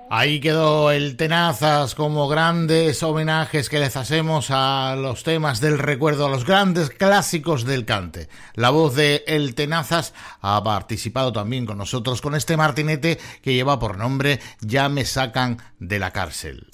Ahí quedó el Tenazas como grandes homenajes que les hacemos a los temas del recuerdo, a los grandes clásicos del cante. La voz de El Tenazas ha participado también con nosotros con este martinete que lleva por nombre Ya me sacan de la cárcel.